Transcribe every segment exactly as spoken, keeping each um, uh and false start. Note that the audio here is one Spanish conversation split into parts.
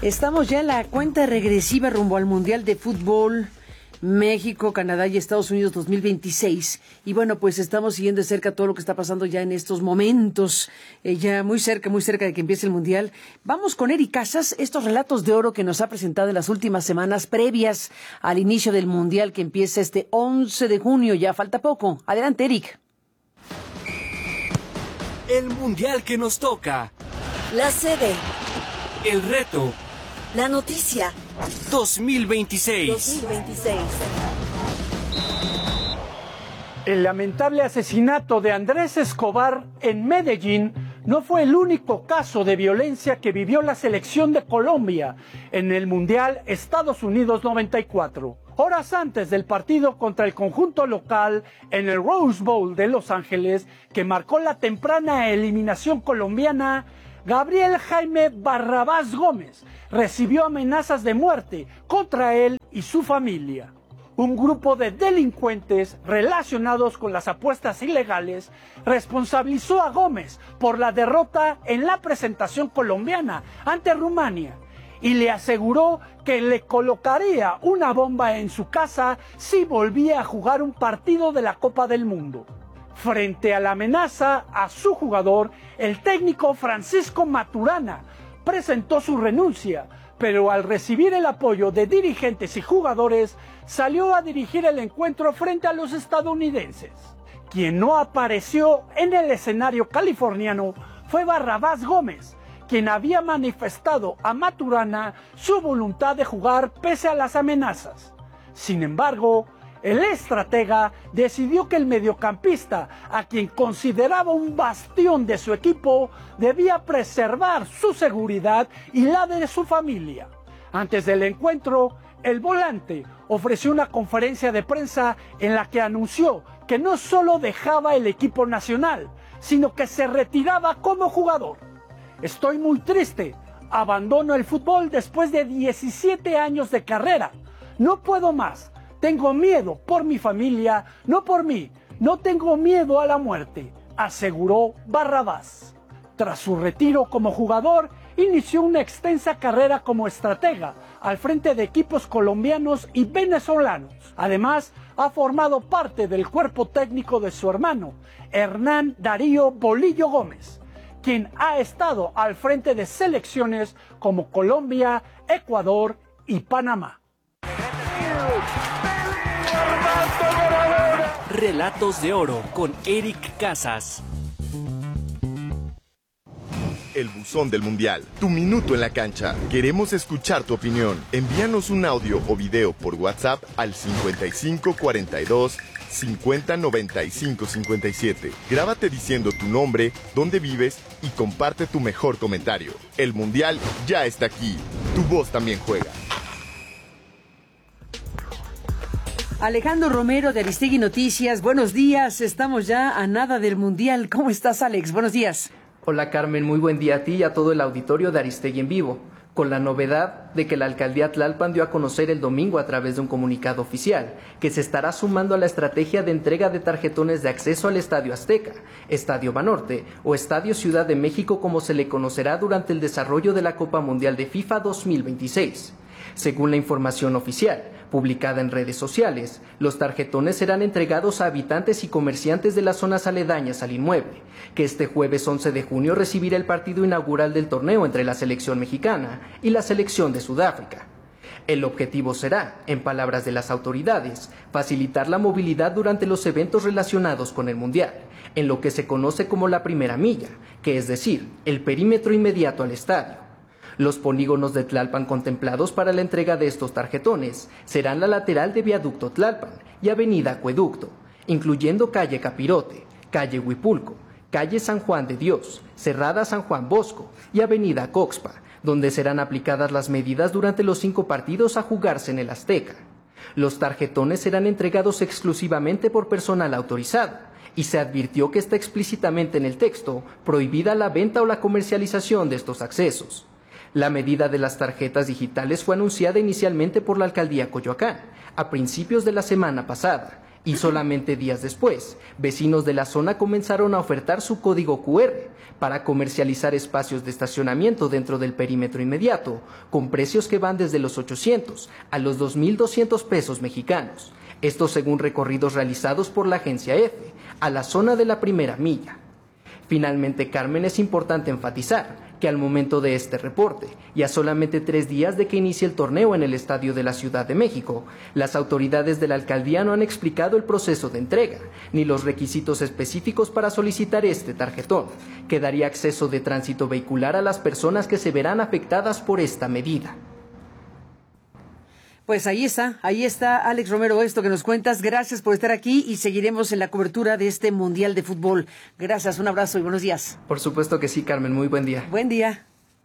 Estamos ya en la cuenta regresiva rumbo al Mundial de Fútbol México, Canadá y Estados Unidos dos mil veintiséis. Y bueno, pues estamos siguiendo de cerca todo lo que está pasando ya en estos momentos, eh, ya muy cerca, muy cerca de que empiece el Mundial. Vamos con Eric Casas, estos relatos de oro que nos ha presentado en las últimas semanas previas al inicio del Mundial que empieza este once de junio, ya falta poco. Adelante, Eric. El Mundial que nos toca. La sede. El reto. La noticia. dos mil veintiséis. dos mil veintiséis. El lamentable asesinato de Andrés Escobar en Medellín no fue el único caso de violencia que vivió la selección de Colombia en el Mundial Estados Unidos noventa y cuatro. Horas antes del partido contra el conjunto local en el Rose Bowl de Los Ángeles, que marcó la temprana eliminación colombiana, Gabriel Jaime Barrabás Gómez recibió amenazas de muerte contra él y su familia. Un grupo de delincuentes relacionados con las apuestas ilegales responsabilizó a Gómez por la derrota en la presentación colombiana ante Rumania y le aseguró que le colocaría una bomba en su casa si volvía a jugar un partido de la Copa del Mundo. Frente a la amenaza a su jugador, el técnico Francisco Maturana presentó su renuncia, pero al recibir el apoyo de dirigentes y jugadores, salió a dirigir el encuentro frente a los estadounidenses. Quien no apareció en el escenario californiano fue Barrabás Gómez, quien había manifestado a Maturana su voluntad de jugar pese a las amenazas. Sin embargo, el estratega decidió que el mediocampista, a quien consideraba un bastión de su equipo, debía preservar su seguridad y la de su familia. Antes del encuentro, el volante ofreció una conferencia de prensa en la que anunció que no solo dejaba el equipo nacional, sino que se retiraba como jugador. Estoy muy triste, abandono el fútbol después de diecisiete años de carrera. No puedo más. Tengo miedo por mi familia, no por mí. No tengo miedo a la muerte, aseguró Barrabás. Tras su retiro como jugador, inició una extensa carrera como estratega al frente de equipos colombianos y venezolanos. Además, ha formado parte del cuerpo técnico de su hermano, Hernán Darío Bolillo Gómez, quien ha estado al frente de selecciones como Colombia, Ecuador y Panamá. Relatos de oro con Eric Casas. El buzón del Mundial, tu minuto en la cancha. Queremos escuchar tu opinión. Envíanos un audio o video por WhatsApp al cincuenta y cinco cuarenta y dos cincuenta noventa y cinco cincuenta y siete. Grábate diciendo tu nombre, dónde vives y comparte tu mejor comentario. El Mundial ya está aquí. Tu voz también juega. Alejandro Romero de Aristegui Noticias, buenos días, estamos ya a nada del Mundial. ¿Cómo estás, Alex? Buenos días. Hola, Carmen, muy buen día a ti y a todo el auditorio de Aristegui en Vivo, con la novedad de que la Alcaldía Tlalpan dio a conocer el domingo a través de un comunicado oficial que se estará sumando a la estrategia de entrega de tarjetones de acceso al Estadio Azteca, Estadio Banorte o Estadio Ciudad de México, como se le conocerá durante el desarrollo de la Copa Mundial de FIFA dos mil veintiséis. Según la información oficial, publicada en redes sociales, los tarjetones serán entregados a habitantes y comerciantes de las zonas aledañas al inmueble, que este jueves once de junio recibirá el partido inaugural del torneo entre la selección mexicana y la selección de Sudáfrica. El objetivo será, en palabras de las autoridades, facilitar la movilidad durante los eventos relacionados con el Mundial, en lo que se conoce como la primera milla, que es decir, el perímetro inmediato al estadio. Los polígonos de Tlalpan contemplados para la entrega de estos tarjetones serán la lateral de Viaducto Tlalpan y Avenida Acueducto, incluyendo calle Capirote, calle Huipulco, calle San Juan de Dios, Cerrada San Juan Bosco y Avenida Coxpa, donde serán aplicadas las medidas durante los cinco partidos a jugarse en el Azteca. Los tarjetones serán entregados exclusivamente por personal autorizado, y se advirtió que está explícitamente en el texto prohibida la venta o la comercialización de estos accesos. La medida de las tarjetas digitales fue anunciada inicialmente por la Alcaldía Coyoacán a principios de la semana pasada Y solamente días después, vecinos de la zona comenzaron a ofertar su código cu erre para comercializar espacios de estacionamiento dentro del perímetro inmediato, con precios que van desde los ochocientos a los dos mil doscientos pesos mexicanos. Esto según recorridos realizados por la agencia EFE a la zona de la primera milla. Finalmente, Carmen, es importante enfatizar que al momento de este reporte, y a solamente tres días de que inicie el torneo en el Estadio de la Ciudad de México, las autoridades de la alcaldía no han explicado el proceso de entrega, ni los requisitos específicos para solicitar este tarjetón, que daría acceso de tránsito vehicular a las personas que se verán afectadas por esta medida. Pues ahí está, ahí está, Alex Romero, esto que nos cuentas. Gracias por estar aquí y seguiremos en la cobertura de este Mundial de Fútbol. Gracias, un abrazo y buenos días. Por supuesto que sí, Carmen, muy buen día. Buen día.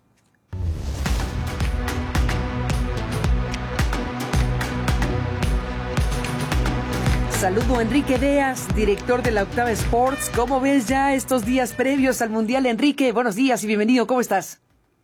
Saludo a Enrique Deas, director de la Octava Sports. ¿Cómo ves ya estos días previos al Mundial, Enrique? Buenos días y bienvenido, ¿cómo estás?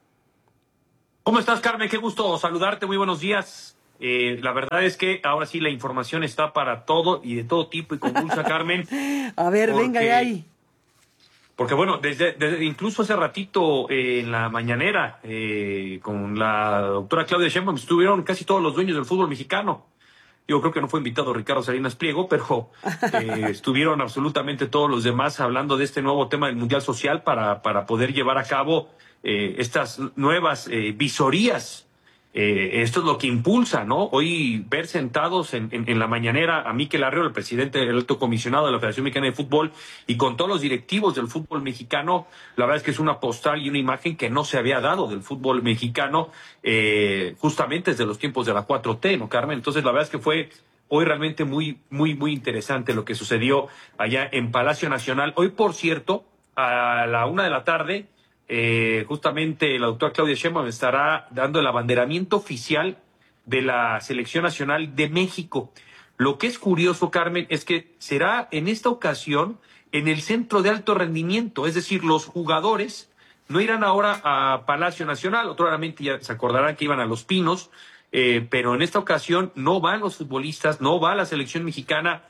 ¿Cómo estás, Carmen? Qué gusto saludarte, muy buenos días. Eh, la verdad es que ahora sí la información está para todo y de todo tipo y convulsa, Carmen. A ver, porque, venga de ahí. Porque bueno, desde, desde incluso hace ratito eh, en la mañanera eh, con la doctora Claudia Sheinbaum estuvieron casi todos los dueños del fútbol mexicano. Yo creo que no fue invitado Ricardo Salinas Pliego, pero eh, estuvieron absolutamente todos los demás hablando de este nuevo tema del Mundial Social para, para poder llevar a cabo eh, estas nuevas eh, visorías. Eh, esto es lo que impulsa, ¿no? Hoy ver sentados en, en, en la mañanera a Mikel Arriola, el presidente del alto comisionado de la Federación Mexicana de Fútbol, y con todos los directivos del fútbol mexicano, la verdad es que es una postal y una imagen que no se había dado del fútbol mexicano eh, justamente desde los tiempos de la cuatro T, ¿no, Carmen? Entonces la verdad es que fue hoy realmente muy, muy, muy interesante lo que sucedió allá en Palacio Nacional. Hoy, por cierto, a la una de la tarde, Eh, justamente la doctora Claudia Sheinbaum estará dando el abanderamiento oficial de la Selección Nacional de México. Lo que es curioso, Carmen, es que será en esta ocasión en el Centro de Alto Rendimiento, es decir, los jugadores no irán ahora a Palacio Nacional, otramente ya se acordarán que iban a Los Pinos, eh, pero en esta ocasión no van los futbolistas, no va la selección mexicana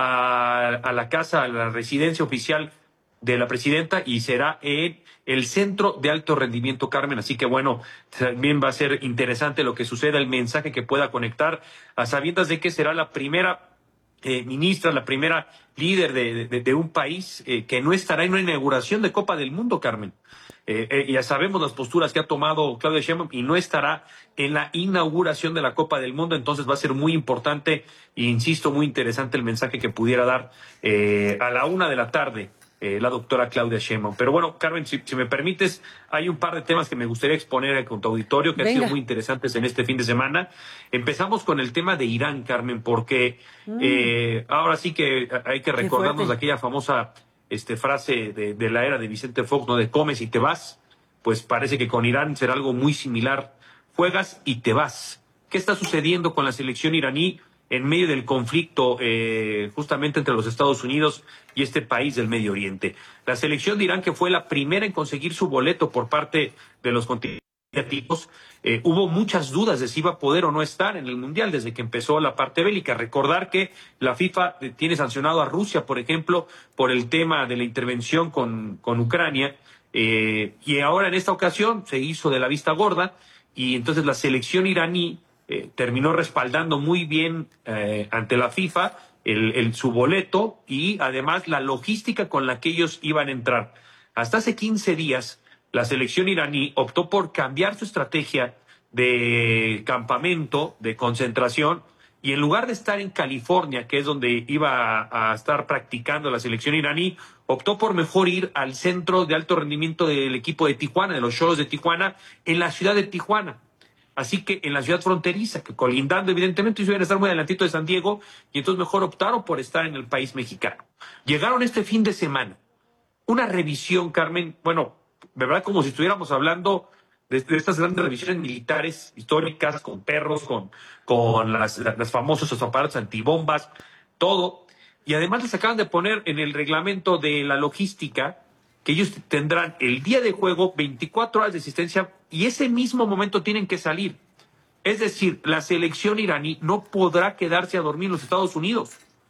a, a la casa, a la residencia oficial de la presidenta, y será en el Centro de Alto Rendimiento, Carmen. Así que bueno, también va a ser interesante lo que suceda, el mensaje que pueda conectar, a sabiendas de que será la primera eh, ministra, la primera líder de, de, de un país eh, que no estará en una inauguración de Copa del Mundo, Carmen. Eh, eh, ya sabemos las posturas que ha tomado Claudia Sheinbaum y no estará en la inauguración de la Copa del Mundo, entonces va a ser muy importante e insisto, muy interesante el mensaje que pudiera dar eh, a la una de la tarde Eh, la doctora Claudia Sheinbaum. Pero bueno, Carmen, si, si me permites, hay un par de temas que me gustaría exponer con tu auditorio que Venga. han sido muy interesantes en este fin de semana. Empezamos con el tema de Irán, Carmen, porque mm. eh, ahora sí que hay que recordarnos de aquella famosa este, frase de, de la era de Vicente Fox, ¿no? De comes y te vas. Pues parece que con Irán será algo muy similar. Juegas y te vas. ¿Qué está sucediendo con la selección iraní en medio del conflicto eh, justamente entre los Estados Unidos y este país del Medio Oriente? La selección de Irán, que fue la primera en conseguir su boleto por parte de los continentes asiáticos, eh, hubo muchas dudas de si iba a poder o no estar en el Mundial desde que empezó la parte bélica. Recordar que la FIFA tiene sancionado a Rusia, por ejemplo, por el tema de la intervención con, con Ucrania, eh, y ahora en esta ocasión se hizo de la vista gorda, y entonces la selección iraní Eh, terminó respaldando muy bien eh, ante la FIFA el, el, su boleto y además la logística con la que ellos iban a entrar. Hasta hace quince días la selección iraní optó por cambiar su estrategia de campamento, de concentración, y en lugar de estar en California, que es donde iba a, a estar practicando la selección iraní, optó por mejor ir al centro de alto rendimiento del equipo de Tijuana, de los Cholos de Tijuana, en la ciudad de Tijuana. Así que en la ciudad fronteriza, que colindando evidentemente, ellos iban a estar muy adelantito de San Diego, y entonces mejor optaron por estar en el país mexicano. Llegaron este fin de semana. Una revisión, Carmen, bueno, de verdad como si estuviéramos hablando de, de estas grandes revisiones militares históricas, con perros, con, con las, las famosos aparatos antibombas, todo. Y además les acaban de poner en el reglamento de la logística que ellos tendrán el día de juego veinticuatro horas de asistencia y ese mismo momento tienen que salir. Es decir, la selección iraní no podrá quedarse a dormir en los Estados Unidos.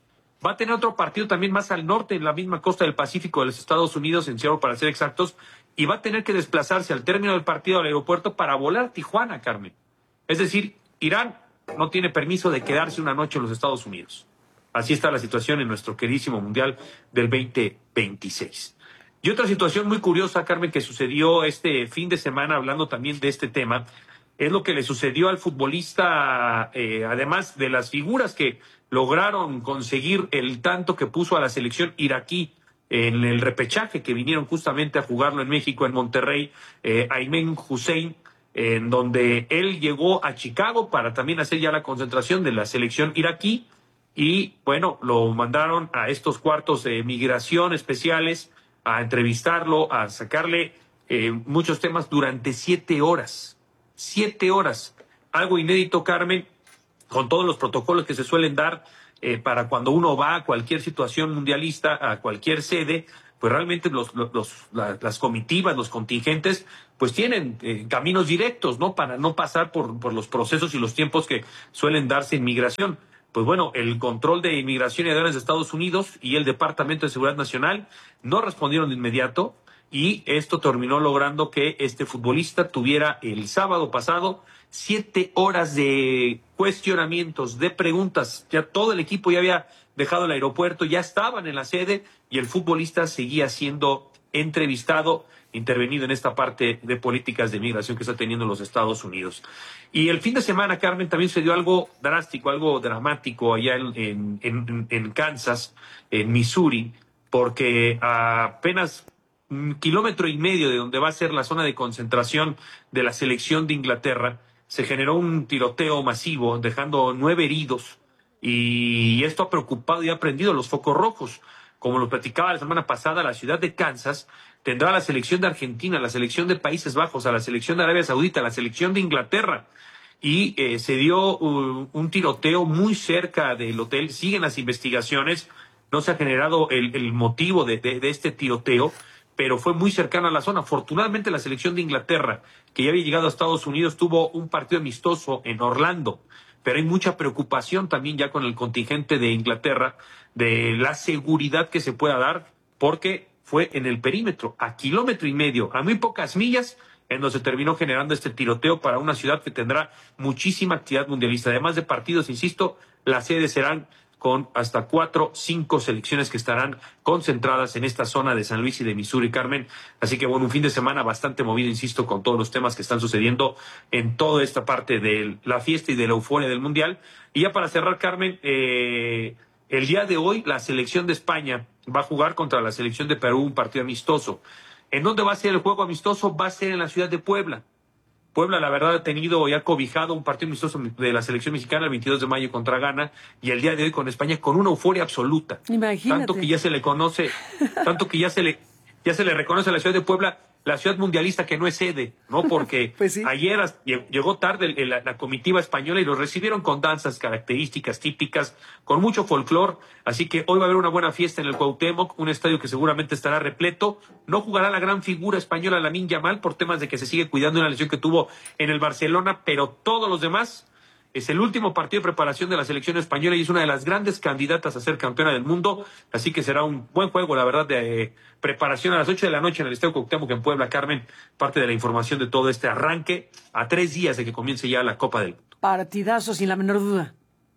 Va a tener otro partido también más al norte, en la misma costa del Pacífico de los Estados Unidos, en Seattle para ser exactos, y va a tener que desplazarse al término del partido al aeropuerto para volar a Tijuana, Carmen. Es decir, Irán no tiene permiso de quedarse una noche en los Estados Unidos. Así está la situación en nuestro queridísimo Mundial del veinte veintiséis. Y otra situación muy curiosa, Carmen, que sucedió este fin de semana, hablando también de este tema, es lo que le sucedió al futbolista, eh, además de las figuras que lograron conseguir el tanto que puso a la selección iraquí en el repechaje, que vinieron justamente a jugarlo en México, en Monterrey, eh, Aymen Hussein, en donde él llegó a Chicago para también hacer ya la concentración de la selección iraquí, y bueno, lo mandaron a estos cuartos de migración especiales a entrevistarlo, a sacarle eh, muchos temas durante siete horas. Siete horas. Algo inédito, Carmen, con todos los protocolos que se suelen dar eh, para cuando uno va a cualquier situación mundialista, a cualquier sede, pues realmente los, los, los, la, las comitivas, los contingentes, pues tienen eh, caminos directos, ¿no? Para no pasar por, por los procesos y los tiempos que suelen darse en migración. Pues bueno, el control de inmigración y aduanas de Estados Unidos y el Departamento de Seguridad Nacional no respondieron de inmediato, y esto terminó logrando que este futbolista tuviera el sábado pasado siete horas de cuestionamientos, de preguntas. Ya todo el equipo ya había dejado el aeropuerto, ya estaban en la sede, y el futbolista seguía siendo entrevistado, intervenido en esta parte de políticas de migración que está teniendo los Estados Unidos. Y el fin de semana, Carmen, también se dio algo drástico, algo dramático allá en, en, en Kansas, en Missouri, porque a apenas un kilómetro y medio de donde va a ser la zona de concentración de la selección de Inglaterra, se generó un tiroteo masivo, dejando nueve heridos, y esto ha preocupado y ha prendido los focos rojos. Como lo platicaba la semana pasada, la ciudad de Kansas tendrá a la selección de Argentina, la selección de Países Bajos, a la selección de Arabia Saudita, la selección de Inglaterra. Y eh, se dio uh, un tiroteo muy cerca del hotel. Siguen las investigaciones. No se ha generado el, el motivo de, de, de este tiroteo, pero fue muy cercano a la zona. Afortunadamente, la selección de Inglaterra, que ya había llegado a Estados Unidos, tuvo un partido amistoso en Orlando. Pero hay mucha preocupación también ya con el contingente de Inglaterra de la seguridad que se pueda dar, porque fue en el perímetro, a kilómetro y medio, a muy pocas millas, en donde se terminó generando este tiroteo para una ciudad que tendrá muchísima actividad mundialista. Además de partidos, insisto, las sedes serán con hasta cuatro, cinco selecciones que estarán concentradas en esta zona de San Luis y de Missouri, Carmen. Así que bueno, un fin de semana bastante movido, insisto, con todos los temas que están sucediendo en toda esta parte de la fiesta y de la euforia del Mundial. Y ya para cerrar, Carmen, eh, el día de hoy la selección de España va a jugar contra la selección de Perú un partido amistoso. ¿En dónde va a ser el juego amistoso? Va a ser en la ciudad de Puebla. Puebla, la verdad, ha tenido y ha cobijado un partido amistoso de la selección mexicana el veintidós de mayo contra Ghana, y el día de hoy con España con una euforia absoluta. Imagínate. Tanto que ya se le conoce, tanto que ya se le, ya se le reconoce a la ciudad de Puebla la ciudad mundialista que no es sede, ¿no? Porque pues sí. Ayer llegó tarde la, la comitiva española y los recibieron con danzas características, típicas, con mucho folclor. Así que hoy va a haber una buena fiesta en el Cuauhtémoc, un estadio que seguramente estará repleto. No jugará la gran figura española Lamine Yamal por temas de que se sigue cuidando una lesión que tuvo en el Barcelona, pero todos los demás. Es el último partido de preparación de la selección española y es una de las grandes candidatas a ser campeona del mundo. Así que será un buen juego, la verdad, de eh, preparación a las ocho de la noche en el Estadio Cuauhtémoc en Puebla, Carmen. Parte de la información de todo este arranque a tres días de que comience ya la Copa del Mundo. Partidazo, sin la menor duda.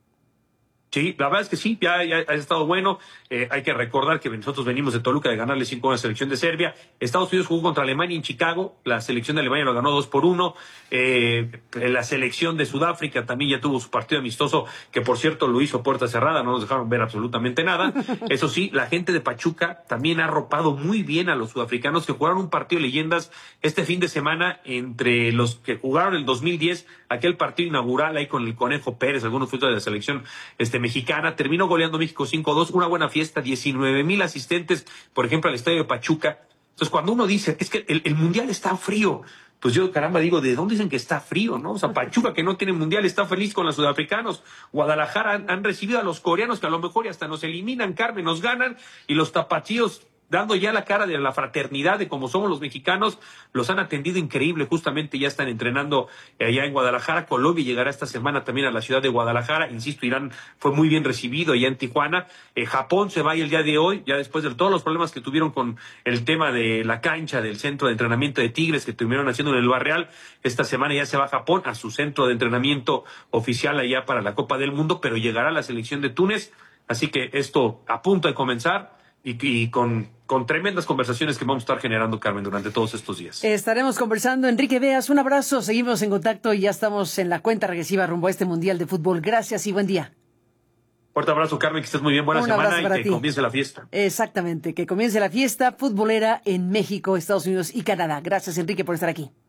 Sí, la verdad es que sí, ya, ya ha estado bueno. Eh, hay que recordar que nosotros venimos de Toluca de ganarle cinco a la selección de Serbia. Estados Unidos jugó contra Alemania en Chicago. La selección de Alemania lo ganó dos por uno. Eh, la selección de Sudáfrica también ya tuvo su partido amistoso, que por cierto lo hizo puerta cerrada, no nos dejaron ver absolutamente nada. Eso sí, la gente de Pachuca también ha arropado muy bien a los sudafricanos que jugaron un partido de leyendas este fin de semana entre los que jugaron el dos mil diez, aquel partido inaugural ahí con el Conejo Pérez, algunos futbolistas de la selección este, mexicana. Terminó goleando México cinco dos, una buena fiesta, diecinueve mil asistentes, por ejemplo, al estadio de Pachuca. Entonces, cuando uno dice, es que el, el mundial está frío, pues yo, caramba, digo, ¿de dónde dicen que está frío, no? O sea, Pachuca, que no tiene mundial, está feliz con los sudafricanos. Guadalajara han, han recibido a los coreanos, que a lo mejor y hasta nos eliminan, Carmen, nos ganan, y los tapatíos dando ya la cara de la fraternidad de cómo somos los mexicanos, los han atendido increíble, justamente ya están entrenando allá en Guadalajara. Colombia llegará esta semana también a la ciudad de Guadalajara, insisto, Irán fue muy bien recibido allá en Tijuana. eh, Japón se va el día de hoy, ya después de todos los problemas que tuvieron con el tema de la cancha del centro de entrenamiento de Tigres que estuvieron haciendo en el Barreal. Esta semana ya se va a Japón a su centro de entrenamiento oficial allá para la Copa del Mundo, pero llegará la selección de Túnez, así que esto a punto de comenzar. Y, y con, con tremendas conversaciones que vamos a estar generando, Carmen, durante todos estos días. Estaremos conversando. Enrique Beas, un abrazo, seguimos en contacto y ya estamos en la cuenta regresiva rumbo a este Mundial de Fútbol. Gracias y buen día. Fuerte abrazo, Carmen, que estés muy bien, buena Un semana y que ti. comience la fiesta. Exactamente, que comience la fiesta futbolera en México, Estados Unidos y Canadá. Gracias, Enrique, por estar aquí.